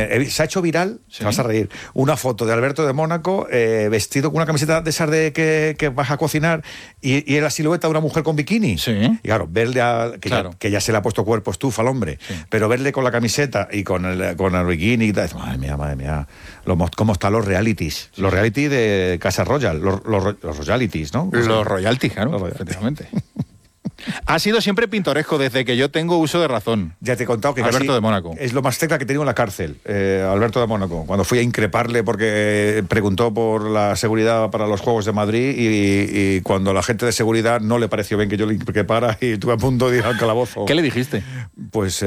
se ha hecho viral, te vas a reír, una foto de Alberto de Mónaco vestido con una camiseta de esas de que vas a cocinar y es la silueta de una mujer con bikini. Sí. Y claro, verle que ya se le ha puesto cuerpo estufa al hombre, pero verle con la camiseta y con el bikini y tal, madre mía, cómo están los realities. Los realities de Casa Royal, los royalities, ¿no? Los royalties, claro, efectivamente. Ha sido siempre pintoresco desde que yo tengo uso de razón. Ya te he contado que Alberto de Mónaco es lo más cerca que he tenido en la cárcel, Alberto de Mónaco, cuando fui a increparle porque preguntó por la seguridad para los Juegos de Madrid y cuando la gente de seguridad no le pareció bien que yo le increpara y estuve a punto de ir al calabozo. ¿Qué le dijiste? Pues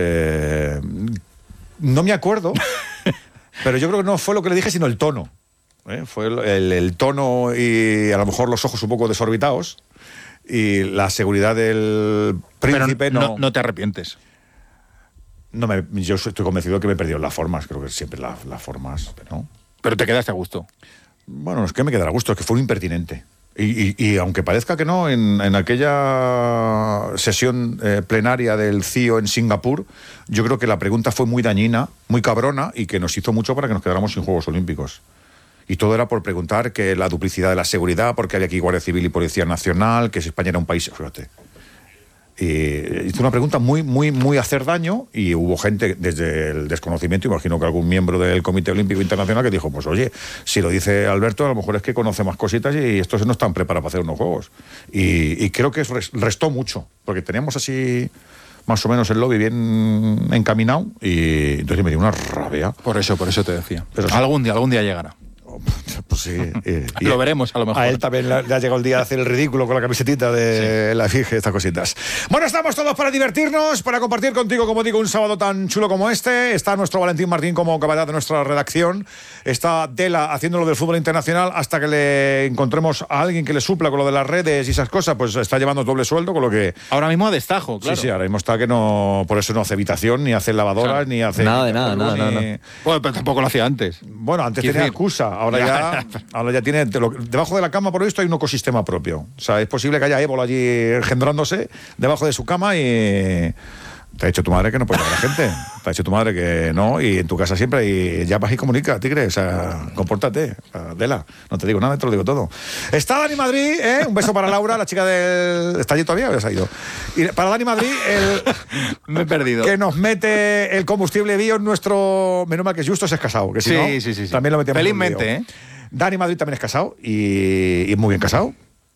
no me acuerdo, pero yo creo que no fue lo que le dije, sino el tono. Fue el tono y a lo mejor los ojos un poco desorbitados. Y la seguridad del príncipe pero no te arrepientes. Yo estoy convencido de que me he perdido las formas. Creo que siempre las formas, ¿no? Pero te quedaste a gusto. Bueno, no es que me quedara a gusto, es que fue un impertinente. Y aunque parezca que no, en aquella sesión plenaria del CIO en Singapur, yo creo que la pregunta fue muy dañina, muy cabrona, y que nos hizo mucho para que nos quedáramos sin Juegos Olímpicos. Y todo era por preguntar que la duplicidad de la seguridad, porque había aquí Guardia Civil y Policía Nacional, que si España era un país... Fíjate. Y hizo una pregunta muy hacer daño, y hubo gente desde el desconocimiento, imagino que algún miembro del Comité Olímpico Internacional, que dijo, pues oye, si lo dice Alberto, a lo mejor es que conoce más cositas y estos no están preparados para hacer unos juegos. Y creo que restó mucho, porque teníamos así más o menos el lobby bien encaminado, y entonces me dio una rabia. Por eso te decía. Pero algún día llegará. Pues sí. Lo veremos, a lo mejor. A él también le ha llegado el día de hacer el ridículo con la camisetita de la efigie, estas cositas. Bueno, estamos todos para divertirnos, para compartir contigo, como digo, un sábado tan chulo como este. Está nuestro Valentín Martín como caballero de nuestra redacción. Está Dela haciendo lo del fútbol internacional hasta que le encontremos a alguien que le supla con lo de las redes y esas cosas. Pues está llevando doble sueldo, con lo que... Ahora mismo a destajo, claro. Sí, ahora mismo está que no... Por eso no hace habitación, ni hace lavadoras, ni hace... Nada. Bueno, pero tampoco lo hacía antes. Bueno, antes tenía excusa. Ahora ya tiene... Debajo de la cama, por esto, hay un ecosistema propio. O sea, es posible que haya ébola allí engendrándose debajo de su cama y... Te ha dicho tu madre que no puede llevar a la gente. Te ha dicho tu madre que no, y en tu casa siempre hay llamas y comunica, tigre. O sea, compórtate, Dela. No te digo nada, te lo digo todo. Está Dani Madrid, un beso para Laura, la chica del... ¿Está allí todavía o ya se ha ido? Y para Dani Madrid, me he perdido. Que nos mete el combustible bio en nuestro... Menos mal que Justos es casado, que si no, sí. también lo metíamos. Felizmente, Dani Madrid también es casado y muy bien casado.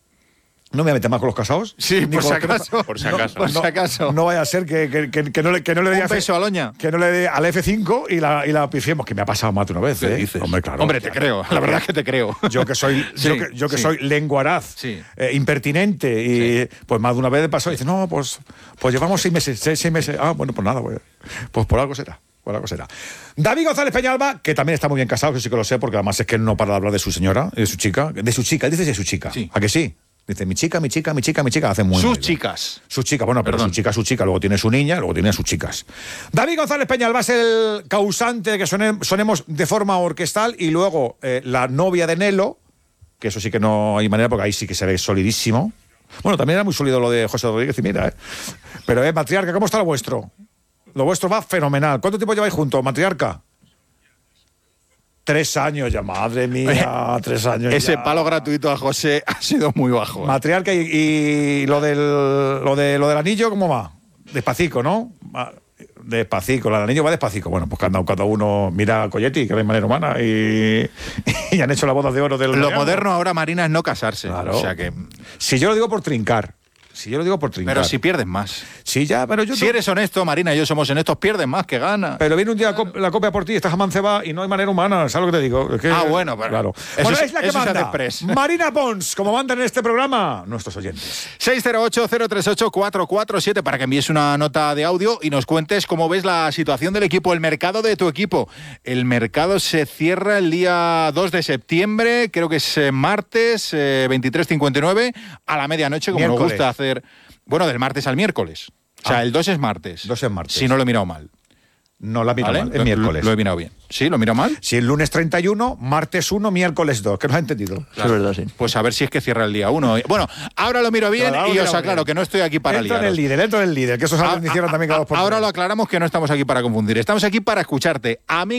No me voy a meter más con los casados. Sí, por si acaso. Por si acaso. Por si acaso. No vaya a ser que no le dé un beso a Loña. Que no le dé al F5 y la pifiemos, que me ha pasado más de una vez. ¿Qué dices? Hombre, claro. Hombre, te creo. La verdad es que te creo. Yo que soy soy lenguaraz, impertinente, y pues más de una vez me pasó y dice, no, pues llevamos 6 meses, 6 meses. Ah, bueno, pues nada, pues por algo será. David González Peñalba, que también está muy bien casado, que sí que lo sé, porque además es que él no para de hablar de su señora, de su chica, él dice de su chica. Sí. ¿A que sí? Dice, mi chica, hace muy Sus bien. chicas. Su chica, bueno, pero su chica, luego tiene su niña, luego tiene sus chicas. David González Peñalba es el causante de que sonemos de forma orquestal, y luego la novia de Nelo, que eso sí que no hay manera, porque ahí sí que se ve solidísimo. Bueno, también era muy sólido lo de José Rodríguez, y mira, Pero, matriarca, ¿cómo está lo vuestro? Lo vuestro va fenomenal. ¿Cuánto tiempo lleváis juntos, matriarca? 3 años ya, madre mía, 3 años Ese ya. palo gratuito a José ha sido muy bajo. Matriarca, y lo del anillo, ¿cómo va? Despacito, ¿no? Despacito, el anillo va despacito. Bueno, pues cada uno mira a Colletti, que de manera humana, y han hecho la boda de oro del... Lo moderno ahora, Marina, es no casarse. Claro. O sea que... Si yo lo digo por trincar. Pero si pierdes más. Sí, ya, pero yo... Si eres honesto, Marina y yo somos honestos, pierdes más que ganas. Pero viene un día la copia por ti, estás amancebada y no hay manera humana, ¿sabes lo que te digo? Es que, bueno, pero... Claro. Eso es la que manda. Marina Pons, como mandan en este programa nuestros oyentes. 608-038-447 para que envíes una nota de audio y nos cuentes cómo ves la situación del equipo, el mercado de tu equipo. El mercado se cierra el día 2 de septiembre, creo que es martes, 23:59, a la medianoche, como miércoles. Nos gusta hacer. Bueno, del martes al miércoles. O sea, el 2 es martes. 2 es martes. Si no lo he mirado mal. No la miro mal, es miércoles. Lo he mirado bien. ¿Sí? ¿Lo he mirado mal? Si el lunes 31, martes 1, miércoles 2, que no has entendido. Claro. Es verdad, sí. Pues a ver si es que cierra el día 1. Bueno, ahora lo miro bien y os aclaro que no estoy aquí para liaros. Entro en el líder, que eso es algo que hicieron también cada 2 por 3. Ahora lo aclaramos, que no estamos aquí para confundir. Estamos aquí para escucharte. A mí